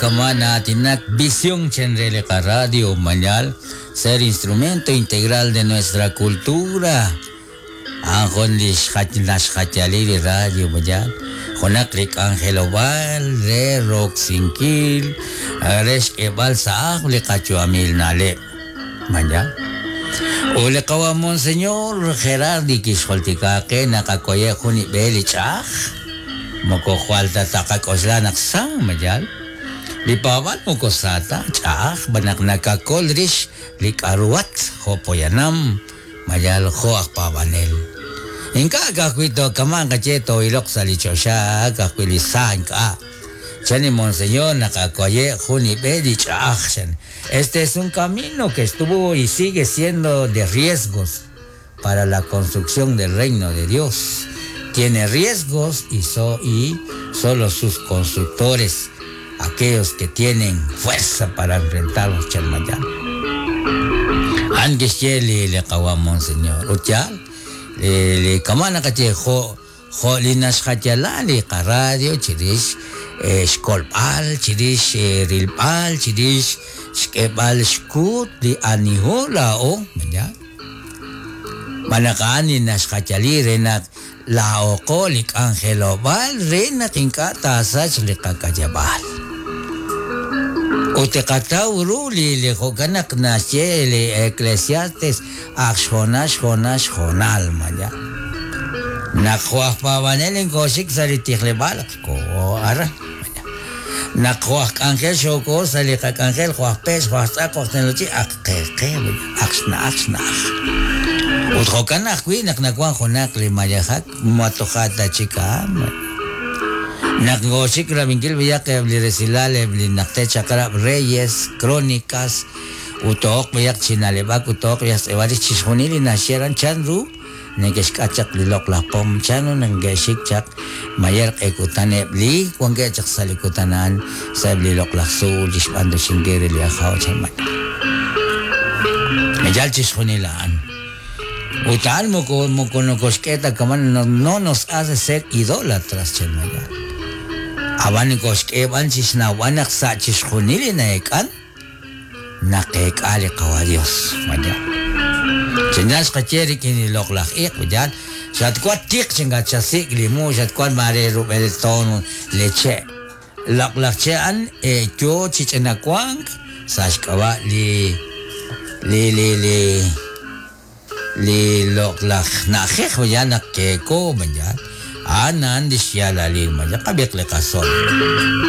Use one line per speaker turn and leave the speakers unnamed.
kama natin at Visión Chenreleca Radio Mayal, ser instrumento integral de nuestra cultura. Angkon lish katinas katialiri radio Mayal, konaklik Angelo Val, re rock sinkil, resh ebal sa akli kachuamil nale Mayal. Ule kawa Monseñor Gerardi Kishkoltikake nakakoye kuni belichak. Mokokwalta takakosla naksang Mayal. Lipawan mo ko sata, tsaak, banak nakakolrish, likaruat, hopoyanam, Mayal ko akpawanel. Inka kakwito kamang kacheto ilok sa lichosya, kakwilisahan ka. Chani Monseñor nakakoye kuni belichak. Este es un camino que estuvo y sigue siendo de riesgos para la construcción del reino de Dios. Tiene riesgos y solo sus constructores, aquellos que tienen fuerza para enfrentar los chalmayal. Antes le kawam Monseñor, uchal le kamana kache jo linas kachalali ka radio chirish skolpal chirish rilpal chirish skebal skut di anihola o manya manakaani nas kachali renat laokolik Angelo Val renat inkata sach likakajabal Ute katawru li koganak na siya Ecclesiastes akshonal maya. Nakuha pa waneleng kosik sa litiklebalak ko ara. Nakuha Angel Shoko sa likak Angel kuha pes kuha sa koktenologi akeke aksna. Utro kanak winak nakuha konak limayahak matokata chika Nagosik ramingil biya kaya bli resilale bli nakte chakra Reyes, Crónicas, utok biyak chinalebak utok biyak ewari chishunili na sieran chanru negeskachak lilok lapom chano nanggesik chak mayer ekutane bli kwangge chak salikutanan sa bli lok laksu disbando singere liakaw chanman. Medjal chishunilaan. Utal mo no kosketa kaman no nos hace ser idólatras chanmaya. Abanikos keban sisnawanak sa chishunili na ekan nakekali kawa Dios Mayal. Chinas kacheri kiniloklak ik Mayal. Sat kwa tik singat sa sigli mo sat kwa marero belton leche. Laklak chean cho chichinakwang sas kawa li loklak nakek Mayal nakeko Mayal. Anan di siya lalil Mayal kabit le kasol.